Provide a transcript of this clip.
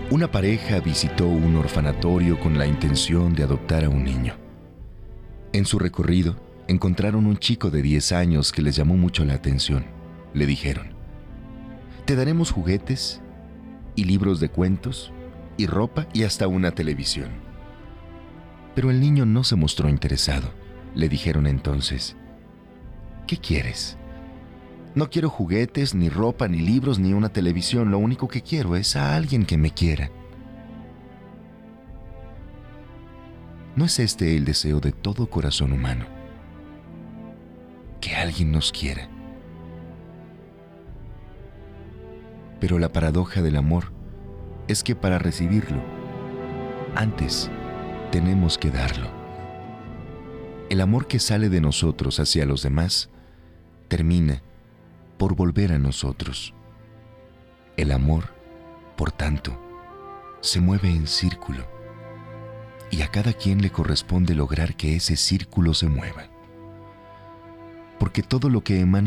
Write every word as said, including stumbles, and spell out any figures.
Una pareja visitó un orfanatorio con la intención de adoptar a un niño. En su recorrido, encontraron un chico de diez años que les llamó mucho la atención. Le dijeron: te daremos juguetes y libros de cuentos y ropa y hasta una televisión. Pero el niño no se mostró interesado. Le dijeron entonces: ¿qué quieres? No quiero juguetes, ni ropa, ni libros, ni una televisión. Lo único que quiero es a alguien que me quiera. ¿No es este el deseo de todo corazón humano? Que alguien nos quiera. Pero la paradoja del amor es que para recibirlo, antes tenemos que darlo. El amor que sale de nosotros hacia los demás termina por volver a nosotros. El amor, por tanto, se mueve en círculo, y a cada quien le corresponde lograr que ese círculo se mueva. Porque todo lo que emana